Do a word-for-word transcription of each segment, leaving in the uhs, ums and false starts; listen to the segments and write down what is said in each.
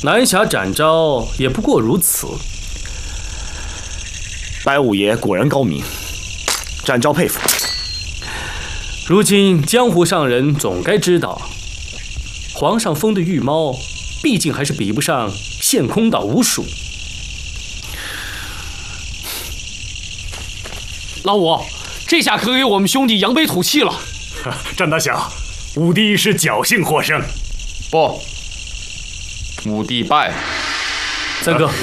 南侠展昭也不过如此。 白五爷果然高明，展昭佩服。 如今江湖上人总该知道，皇上封的御猫，毕竟还是比不上陷空岛吴蜀。 老五，这下可给我们兄弟扬眉吐气了。 战大侠，五弟是侥幸获胜。 不，五弟败。 三哥，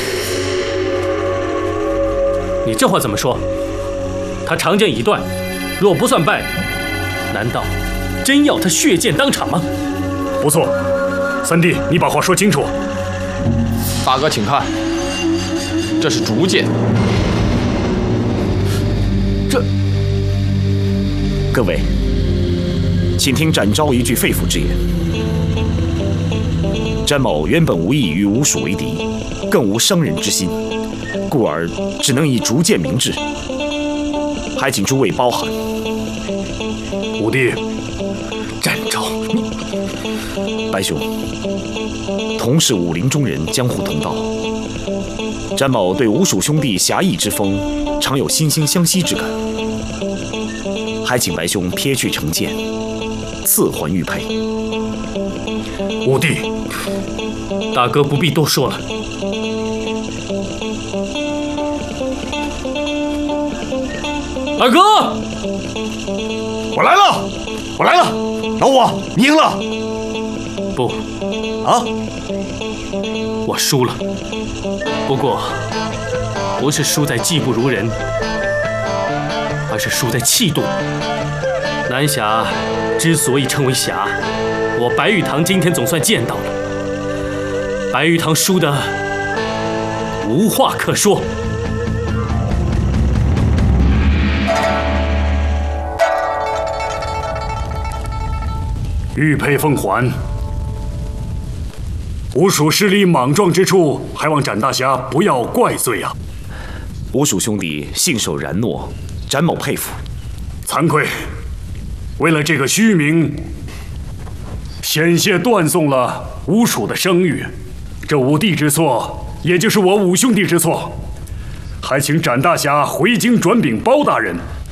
你这话怎么说？他长剑已断，若不算败，难道真要他血溅当场吗？ 不错，三弟，你把话说清楚。 大哥，请看，这是竹剑。 这， 各位，请听展昭一句肺腑之言。詹某原本无意与吴蜀为敌，更无伤人之心，故而只能以竹剑明志，还请诸位包涵。 五弟， 展昭，你白兄，同是武林中人，江湖同道，詹某对吴蜀兄弟侠义之风，常有惺惺相惜之感，还请白兄撇去成见，赐还玉佩。 五弟， 大哥不必多说了。二哥， 我来了，我来了，老五，你赢了。 不， 啊， 我输了。不过，不是输在技不如人，而是输在气度。南侠之所以称为侠，我白玉堂今天总算见到了。白玉堂输的无话可说。 玉佩奉还。吴蜀势力莽撞之处，还望展大侠不要怪罪啊！ 吴蜀兄弟信守然诺，展某佩服。 惭愧，为了这个虚名，险些断送了吴蜀的声誉。这五弟之错，也就是我五兄弟之错，还请展大侠回京转禀包大人，